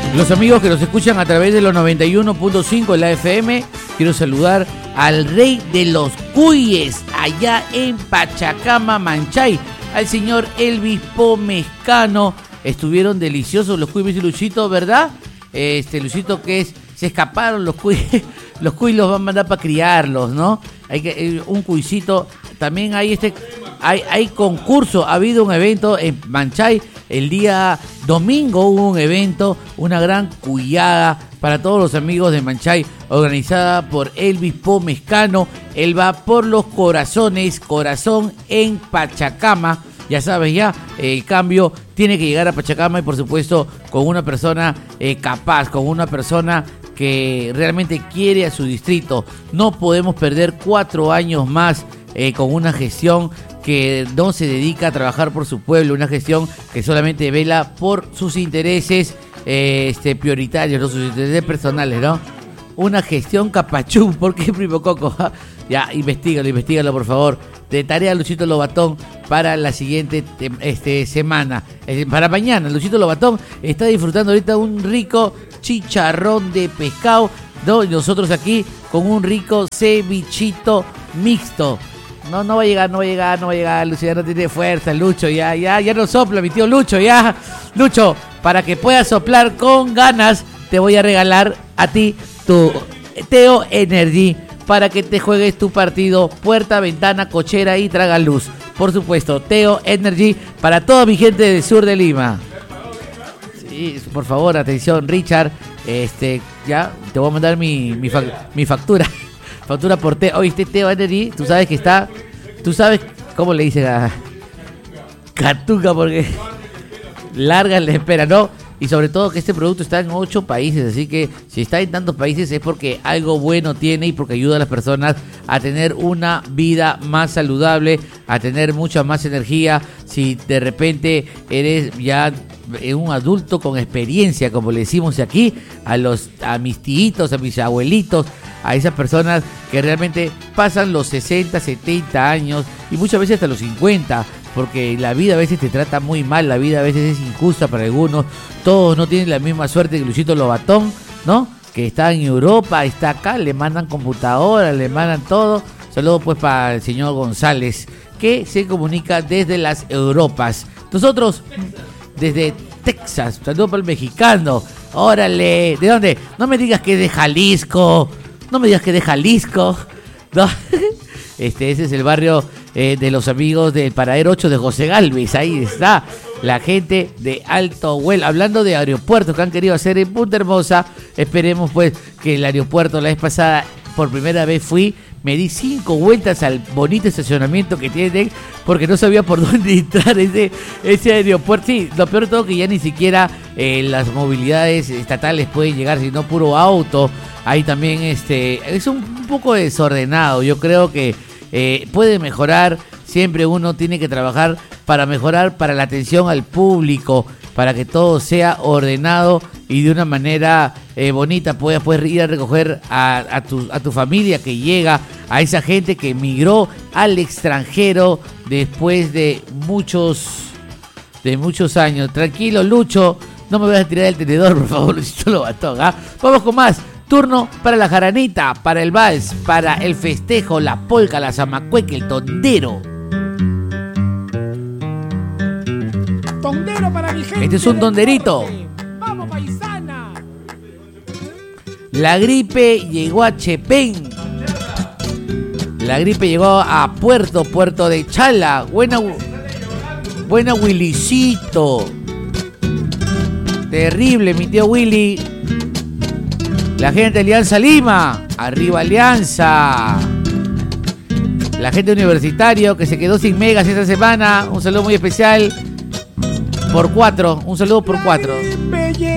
Los amigos que nos escuchan a través de los 91.5 de la FM, quiero saludar al rey de los cuyes allá en Pachacama, Manchay, al señor Elvis Pomezcano. Estuvieron deliciosos los cuyes y Luchito, ¿verdad? Luchito, que es, se escaparon los cuyes, los cuyes los van a mandar para criarlos, ¿no? Hay que un cuycito, también hay hay concurso, ha habido un evento en Manchay, el día domingo hubo un evento, una gran cuyada para todos los amigos de Manchay, organizada por Elvis Pomezcano. Él va por los corazones, corazón en Pachacama. Ya sabes, ya el cambio tiene que llegar a Pachacama y por supuesto con una persona capaz, con una persona que realmente quiere a su distrito. No podemos perder 4 años más con una gestión que no se dedica a trabajar por su pueblo, una gestión que solamente vela por sus intereses prioritarios, no sus intereses personales, ¿no? Una gestión capachú. ¿Por qué, primo Coco? Ya, investígalo, por favor. De tarea, Luchito Lobatón, para la siguiente semana. Para mañana, Luchito Lobatón está disfrutando ahorita un rico chicharrón de pescado, ¿no? Y nosotros aquí con un rico cevichito mixto. No va a llegar, Lucho, ya no tiene fuerza, Lucho, ya no sopla, mi tío Lucho, ya. Lucho, para que puedas soplar con ganas, te voy a regalar a ti tu Teo Energy, para que te juegues tu partido, puerta, ventana, cochera y traga luz. Por supuesto, Teo Energy, para toda mi gente del sur de Lima. Sí, por favor, atención, Richard, ya, te voy a mandar mi factura. Factura por Teo. Oíste, Teo Energy, tú sabes cómo le dicen a Catuca, porque larga la espera, ¿no? Y sobre todo que este producto está en 8 países, así que si está en tantos países es porque algo bueno tiene y porque ayuda a las personas a tener una vida más saludable, a tener mucha más energía. Si de repente eres ya un adulto con experiencia, como le decimos aquí, a mis tíitos, a mis abuelitos, a esas personas que realmente pasan los 60, 70 años y muchas veces hasta los 50, porque la vida a veces te trata muy mal, la vida a veces es injusta para algunos, todos no tienen la misma suerte que Luchito Lobatón, ¿no? Que está en Europa, está acá, le mandan computadora, le mandan todo. Saludos pues para el señor González, que se comunica desde las Europas. Nosotros desde Texas, saludos para el mexicano. Órale, ¿de dónde? No me digas que es de Jalisco. No. Ese es el barrio de los amigos del Paradero 8 de José Galvez. Ahí está la gente de Alto Huel. Hablando de aeropuertos que han querido hacer en Punta Hermosa, esperemos pues que el aeropuerto, la vez pasada por primera vez fui, me di 5 vueltas al bonito estacionamiento que tienen, porque no sabía por dónde entrar ese aeropuerto. Sí, lo peor de todo que ya ni siquiera las movilidades estatales pueden llegar, sino puro auto. Ahí también es un poco desordenado. Yo creo que puede mejorar. Siempre uno tiene que trabajar para mejorar, para la atención al público, para que todo sea ordenado y de una manera bonita puedas ir a recoger a tu familia que llega, a esa gente que emigró al extranjero después de muchos años. Tranquilo, Lucho, no me vas a tirar el tenedor, por favor, Luchito Lobatón, ¿ah? Vamos con más. Turno para la jaranita, para el vals, para el festejo, la polca, la zamacueca, el tondero. Tondero para mi gente. Este es un tonderito. Vamos, paisana. La gripe llegó a Chepén. La gripe llegó a Puerto de Chala. Buena Willycito. Terrible, mi tío Willy. La gente de Alianza Lima. Arriba Alianza. La gente universitario que se quedó sin megas esta semana. Un saludo muy especial. Por 4. Un saludo por 4.